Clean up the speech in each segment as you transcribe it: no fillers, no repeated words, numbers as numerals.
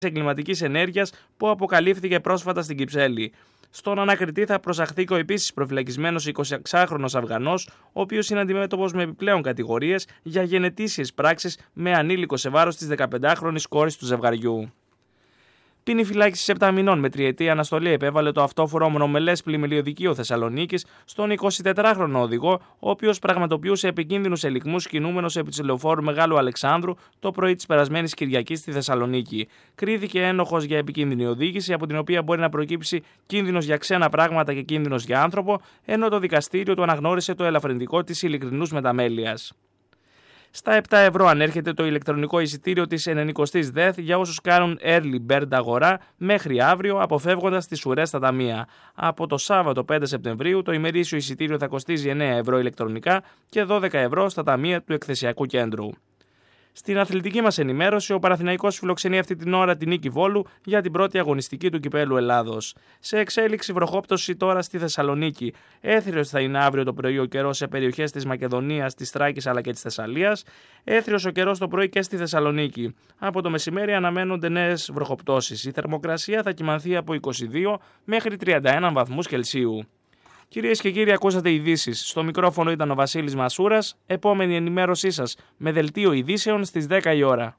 εγκληματικής ενέργειας που αποκαλύφθηκε πρόσφατα στην Κυψέλη. Στον ανακριτή θα προσαχθεί και ο επίσης προφυλακισμένος 26χρονος Αφγανός, ο οποίος είναι αντιμέτωπος με επιπλέον κατηγορίες για γενετήσιες πράξεις με ανήλικο σε βάρος της 15χρονης κόρης του ζευγαριού. Ποινή φυλάκισης 7 μηνών με τριετή αναστολή επέβαλε το αυτόφορο μονομελές πλημμυλιωδικείο Θεσσαλονίκης στον 24χρονο οδηγό, ο οποίος πραγματοποιούσε επικίνδυνους ελιγμούς κινούμενος επί της λεωφόρου Μεγάλου Αλεξάνδρου το πρωί της περασμένης Κυριακής στη Θεσσαλονίκη. Κρίθηκε ένοχος για επικίνδυνη οδήγηση, από την οποία μπορεί να προκύψει κίνδυνος για ξένα πράγματα και κίνδυνος για άνθρωπο, ενώ το δικαστήριο του αναγνώρισε το ελαφρυντικό της ειλικρινούς μεταμέλειας. Στα 7 ευρώ ανέρχεται το ηλεκτρονικό εισιτήριο της 90ης ΔΕΘ για όσους κάνουν early bird αγορά μέχρι αύριο, αποφεύγοντας τις ουρές στα ταμεία. Από το Σάββατο 5 Σεπτεμβρίου το ημερήσιο εισιτήριο θα κοστίζει 9 ευρώ ηλεκτρονικά και 12 ευρώ στα ταμεία του εκθεσιακού κέντρου. Στην αθλητική μας ενημέρωση, ο Παναθηναϊκός φιλοξενεί αυτή την ώρα την Νίκη Βόλου για την πρώτη αγωνιστική του Κυπέλλου Ελλάδος. Σε εξέλιξη βροχόπτωση τώρα στη Θεσσαλονίκη. Έθριος θα είναι αύριο το πρωί ο καιρός σε περιοχές της Μακεδονίας, της Θράκης αλλά και της Θεσσαλίας. Έθριος ο καιρός το πρωί και στη Θεσσαλονίκη. Από το μεσημέρι αναμένονται νέες βροχοπτώσεις. Η θερμοκρασία θα κυμανθεί από 22 μέχρι 31 βαθμούς Κελσίου. Κυρίες και κύριοι, ακούσατε ειδήσεις. Στο μικρόφωνο ήταν ο Βασίλης Μασούρας. Επόμενη ενημέρωσή σας με δελτίο ειδήσεων στις 10 η ώρα.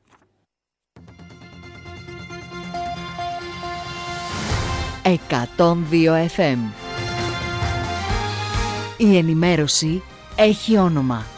102 FM. Η ενημέρωση έχει όνομα.